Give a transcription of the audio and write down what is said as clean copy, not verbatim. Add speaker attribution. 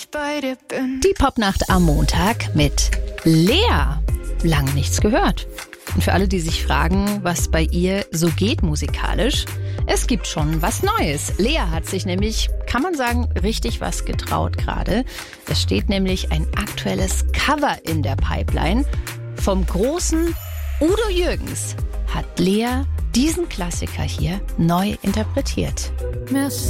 Speaker 1: ich bei dir bin.
Speaker 2: Die Popnacht am Montag mit Lea. Lange nichts gehört. Und für alle, die sich fragen, was bei ihr so geht musikalisch, es gibt schon was Neues. Lea hat sich nämlich, kann man sagen, richtig was getraut gerade. Es steht nämlich ein aktuelles Cover in der Pipeline. Vom großen Udo Jürgens hat Lea diesen Klassiker hier neu interpretiert.
Speaker 1: Merci.